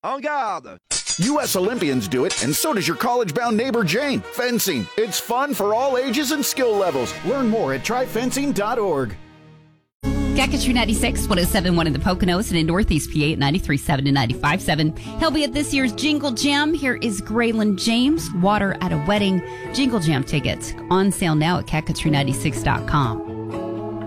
En garde! U.S. Olympians do it, and so does your college-bound neighbor Jane. Fencing. It's fun for all ages and skill levels. Learn more at tryfencing.org. Kakatru 96, 107.1 in the Poconos and in Northeast PA at 93.7 and 95.7. He'll be at this year's Jingle Jam. Here is Graylin James, Water at a Wedding. Jingle Jam tickets on sale now at kakatru96.com.